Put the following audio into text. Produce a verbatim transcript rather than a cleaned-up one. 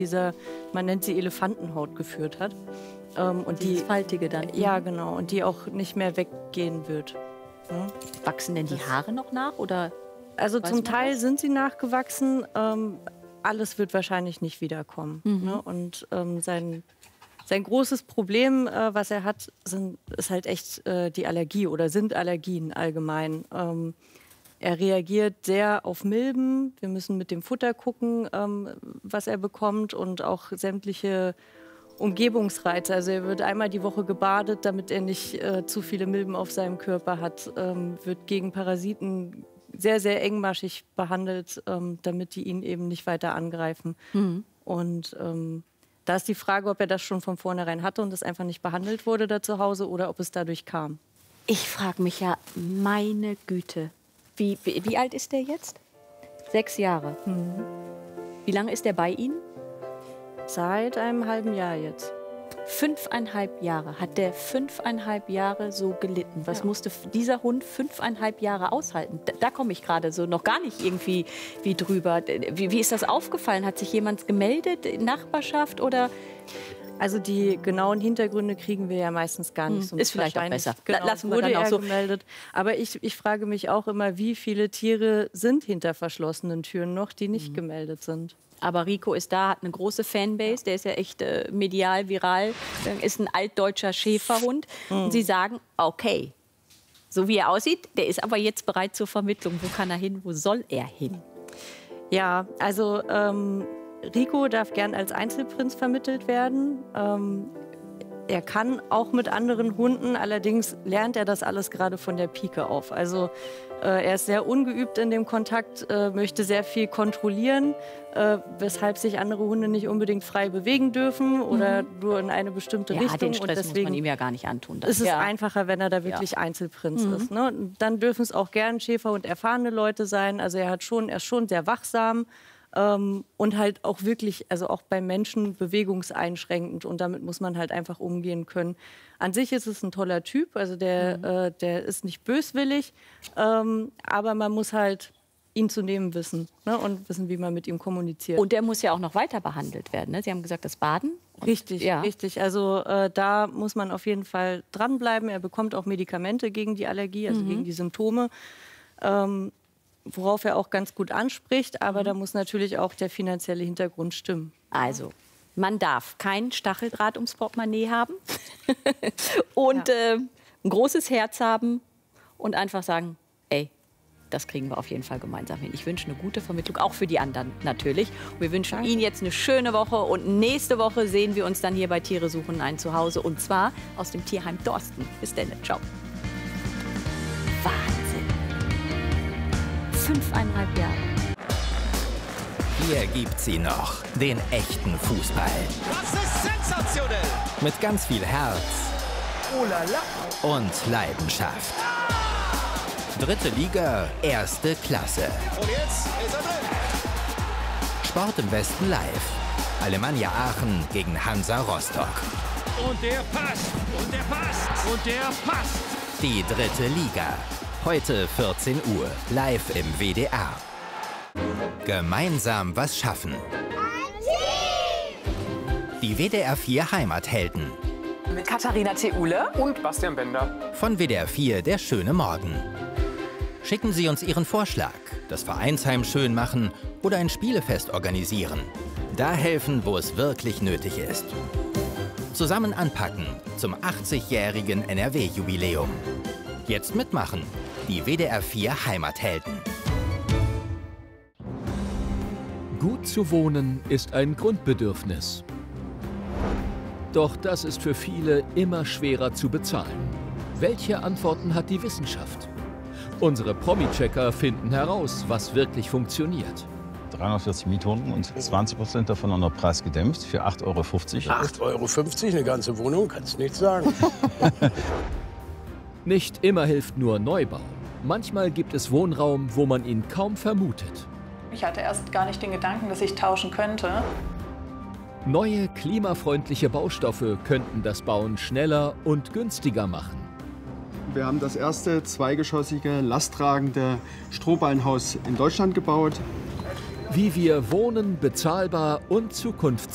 dieser, man nennt sie Elefantenhaut, geführt hat. Ähm, und Dieses die Faltige dann. Ja, genau. Und die auch nicht mehr weggehen wird. Ja? Wachsen denn die Haare noch nach? Oder also zum Teil das? sind sie nachgewachsen. Ähm, alles wird wahrscheinlich nicht wiederkommen. Mhm. Ne? Und ähm, sein, sein großes Problem, äh, was er hat, sind, ist halt echt äh, die Allergie oder sind Allergien allgemein. Ähm, Er reagiert sehr auf Milben. Wir müssen mit dem Futter gucken, ähm, was er bekommt, und auch sämtliche Umgebungsreize. Also er wird einmal die Woche gebadet, damit er nicht äh, zu viele Milben auf seinem Körper hat. Ähm, wird gegen Parasiten sehr, sehr engmaschig behandelt, ähm, damit die ihn eben nicht weiter angreifen. Mhm. Und ähm, da ist die Frage, ob er das schon von vornherein hatte und es einfach nicht behandelt wurde da zu Hause oder ob es dadurch kam. Ich frage mich ja, meine Güte. Wie, wie, wie alt ist der jetzt? Sechs Jahre. Mhm. Wie lange ist der bei Ihnen? Seit einem halben Jahr jetzt. Fünfeinhalb Jahre. Hat der fünfeinhalb Jahre so gelitten? Was Ja. musste dieser Hund fünfeinhalb Jahre aushalten? Da, da komme ich gerade so noch gar nicht irgendwie wie drüber. Wie, wie ist das aufgefallen? Hat sich jemand gemeldet in Nachbarschaft oder? Also die genauen Hintergründe kriegen wir ja meistens gar nicht. Hm, ist vielleicht auch besser. Genau, Lassen wir wurde dann auch er so. gemeldet. Aber ich, ich frage mich auch immer, wie viele Tiere sind hinter verschlossenen Türen noch, die nicht Mhm. gemeldet sind. Aber Rico ist da, hat eine große Fanbase, der ist ja echt äh, medial, viral, ist ein altdeutscher Schäferhund. Mhm. Und Sie sagen, okay, so wie er aussieht, der ist aber jetzt bereit zur Vermittlung. Wo kann er hin, wo soll er hin? Ja, also ähm, Rico darf gern als Einzelprinz vermittelt werden. Ähm, er kann auch mit anderen Hunden, allerdings lernt er das alles gerade von der Pike auf. Also äh, er ist sehr ungeübt in dem Kontakt, äh, möchte sehr viel kontrollieren, äh, weshalb sich andere Hunde nicht unbedingt frei bewegen dürfen oder Mhm. nur in eine bestimmte Ja, Richtung. den Stress und deswegen muss man ihm ja gar nicht antun. Das, ist es ja. einfacher, wenn er da wirklich Ja. Einzelprinz Mhm. ist. Ne? Und dann dürfen es auch gern Schäfer und erfahrene Leute sein. Also er hat schon, er ist schon sehr wachsam. Ähm, und halt auch wirklich, also auch bei Menschen bewegungseinschränkend, und damit muss man halt einfach umgehen können. An sich ist es ein toller Typ, also der, Mhm. äh, der ist nicht böswillig, ähm, aber man muss halt ihn zu nehmen wissen, ne? Und wissen, wie man mit ihm kommuniziert. Und der muss ja auch noch weiter behandelt werden. Ne? Sie haben gesagt, das Baden. Und, Richtig, ja. richtig. Also äh, da muss man auf jeden Fall dranbleiben. Er bekommt auch Medikamente gegen die Allergie, also Mhm. gegen die Symptome. Ähm, worauf er auch ganz gut anspricht, aber Mhm. da muss natürlich auch der finanzielle Hintergrund stimmen. Also, man darf kein Stacheldraht ums Portemonnaie haben und Ja. äh, ein großes Herz haben und einfach sagen, ey, das kriegen wir auf jeden Fall gemeinsam hin. Ich wünsche eine gute Vermittlung, auch für die anderen natürlich. Und wir wünschen Danke. Ihnen jetzt eine schöne Woche und nächste Woche sehen wir uns dann hier bei Tiere suchen ein Zuhause, und zwar aus dem Tierheim Dorsten. Bis dann, ciao. Wahnsinn. Fünfeinhalb Jahre. Hier gibt's sie noch, den echten Fußball. Das ist sensationell. Mit ganz viel Herz Oh la la. und Leidenschaft. Dritte Liga, erste Klasse. Und jetzt ist er drin. Sport im Westen live. Alemannia Aachen gegen Hansa Rostock. Und der passt. Und der passt. Und der passt. Die dritte Liga. Heute vierzehn Uhr, live im W D R. Gemeinsam was schaffen. Die W D R vier Heimathelden. Mit Katharina Theule Und Bastian Bender. Von W D R vier Der schöne Morgen. Schicken Sie uns Ihren Vorschlag, das Vereinsheim schön machen oder ein Spielefest organisieren. Da helfen, wo es wirklich nötig ist. Zusammen anpacken zum achtzigjährigen N R W-Jubiläum. Jetzt mitmachen. Die W D R vier Heimathelden. Gut zu wohnen ist ein Grundbedürfnis. Doch das ist für viele immer schwerer zu bezahlen. Welche Antworten hat die Wissenschaft? Unsere Promi-Checker finden heraus, was wirklich funktioniert. dreihundertvierzig Mietwohnungen und zwanzig Prozent davon an der Preis gedämpft für acht Euro fünfzig. acht Euro fünfzig, eine ganze Wohnung, kannst nichts sagen. Nicht immer hilft nur Neubau. Manchmal gibt es Wohnraum, wo man ihn kaum vermutet. Ich hatte erst gar nicht den Gedanken, dass ich tauschen könnte. Neue klimafreundliche Baustoffe könnten das Bauen schneller und günstiger machen. Wir haben das erste zweigeschossige, lasttragende Strohballenhaus in Deutschland gebaut. Wie wir Wohnen bezahlbar und zukunftsfähig